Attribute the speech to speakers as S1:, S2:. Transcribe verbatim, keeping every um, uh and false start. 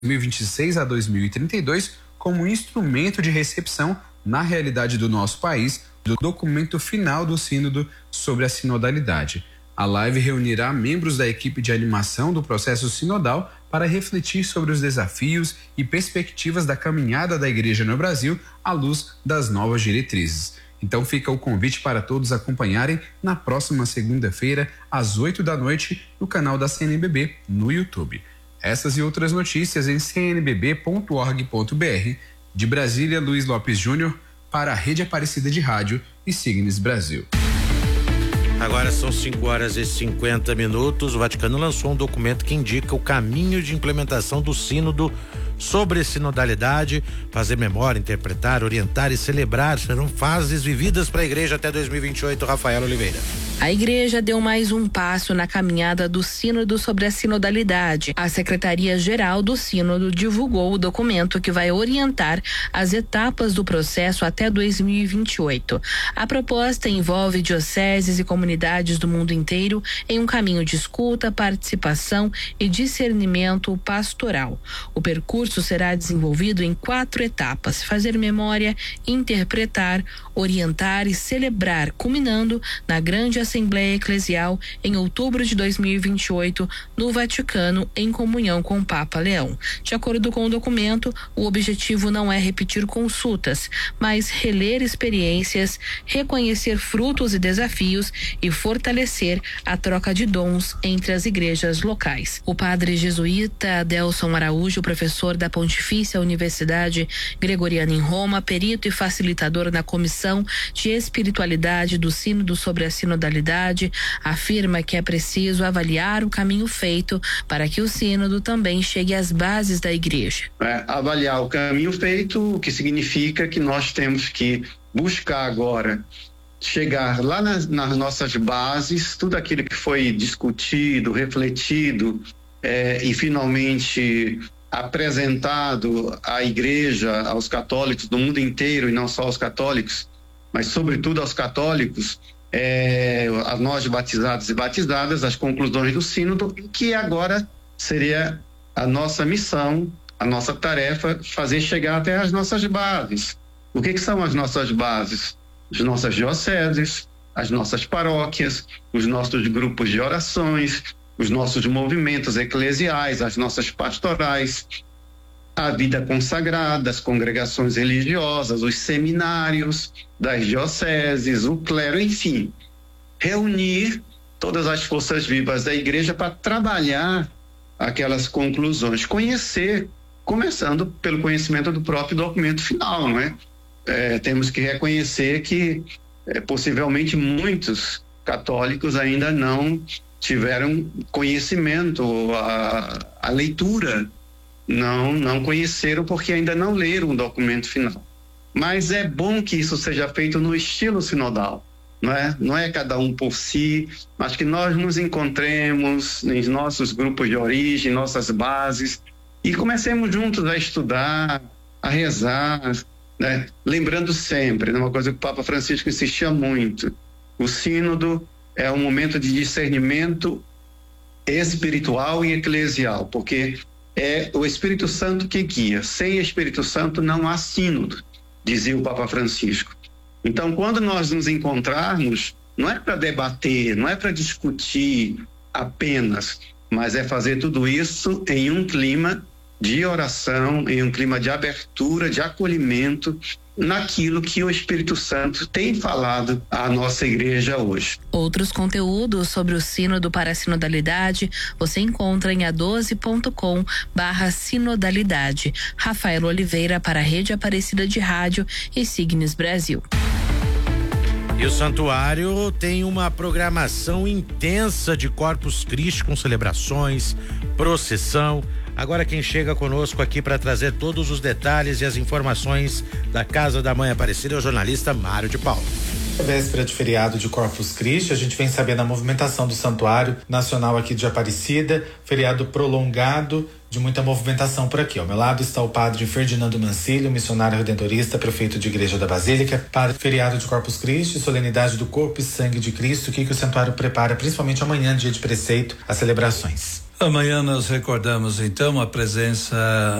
S1: mil e vinte e seis a dois mil e trinta e dois como um instrumento de recepção na realidade do nosso país do documento final do Sínodo sobre a sinodalidade. A live reunirá membros da equipe de animação do processo sinodal para refletir sobre os desafios e perspectivas da caminhada da Igreja no Brasil à luz das novas diretrizes. Então fica o convite para todos acompanharem na próxima segunda-feira, às oito da noite, no canal da C N B B no YouTube. Essas e outras notícias em c n b b ponto org ponto b r. De Brasília, Luiz Lopes Júnior, para a Rede Aparecida de Rádio e Signes Brasil.
S2: Agora são cinco horas e cinquenta minutos. O Vaticano lançou um documento que indica o caminho de implementação do sínodo sobre sinodalidade. Fazer memória, interpretar, orientar e celebrar serão fases vividas para a igreja até dois mil e vinte e oito. Rafael Oliveira.
S3: A igreja deu mais um passo na caminhada do sínodo sobre a sinodalidade. A Secretaria-Geral do Sínodo divulgou o documento que vai orientar as etapas do processo até dois mil e vinte e oito. A proposta envolve dioceses e comunidades do mundo inteiro em um caminho de escuta, participação e discernimento pastoral. O percurso será desenvolvido em quatro etapas: fazer memória, interpretar, orientar e celebrar, culminando na grande Assembleia Eclesial em outubro de dois mil e vinte e oito no Vaticano, em comunhão com o Papa Leão. De acordo com o documento, o objetivo não é repetir consultas, mas reler experiências, reconhecer frutos e desafios e fortalecer a troca de dons entre as igrejas locais. O padre jesuíta Adelson Araújo, professor da Pontifícia Universidade Gregoriana em Roma, perito e facilitador na Comissão de Espiritualidade do Sínodo sobre a Sinodalidade, afirma que é preciso avaliar o caminho feito para que o sínodo também chegue às bases da igreja.
S4: É, avaliar o caminho feito, o que significa que nós temos que buscar agora chegar lá nas, nas nossas bases, tudo aquilo que foi discutido, refletido é, e finalmente apresentado à igreja, aos católicos do mundo inteiro, e não só aos católicos, mas sobretudo aos católicos, É, a nós batizados e batizadas, as conclusões do sínodo, que agora seria a nossa missão, a nossa tarefa, fazer chegar até as nossas bases. O que, que são as nossas bases? As nossas dioceses, as nossas paróquias, os nossos grupos de orações, os nossos movimentos eclesiais, as nossas pastorais, a vida consagrada, as congregações religiosas, os seminários das dioceses, o clero, enfim, reunir todas as forças vivas da igreja para trabalhar aquelas conclusões, conhecer, começando pelo conhecimento do próprio documento final, não é? É, temos que reconhecer que é, possivelmente muitos católicos ainda não tiveram conhecimento, a, a leitura Não, não conheceram porque ainda não leram o documento final. Mas é bom que isso seja feito no estilo sinodal, não é? Não é cada um por si, mas que nós nos encontremos nos nossos grupos de origem, nossas bases, e comecemos juntos a estudar, a rezar, né? Lembrando sempre, uma coisa que o Papa Francisco insistia muito: o sínodo é um momento de discernimento espiritual e eclesial, porque é o Espírito Santo que guia. Sem Espírito Santo não há sínodo, dizia o Papa Francisco. Então, quando nós nos encontrarmos, não é para debater, não é para discutir apenas, mas é fazer tudo isso em um clima de oração, em um clima de abertura, de acolhimento, naquilo que o Espírito Santo tem falado à nossa igreja hoje.
S3: Outros conteúdos sobre o sínodo para a sinodalidade você encontra em a doze ponto com barra sinodalidade. Rafael Oliveira para a Rede Aparecida de Rádio e Signes Brasil.
S2: E o santuário tem uma programação intensa de Corpus Christi, com celebrações, procissão. Agora quem chega conosco aqui para trazer todos os detalhes e as informações da Casa da Mãe Aparecida é o jornalista Mário de Paula.
S5: Véspera de feriado de Corpus Christi, a gente vem sabendo a movimentação do Santuário Nacional aqui de Aparecida, feriado prolongado de muita movimentação por aqui. Ao meu lado está o padre Ferdinando Mancilio, missionário redentorista, prefeito de Igreja da Basílica, para o feriado de Corpus Christi, solenidade do corpo e sangue de Cristo, o que, que o Santuário prepara, principalmente amanhã, dia de preceito, as celebrações.
S6: Amanhã nós recordamos então a presença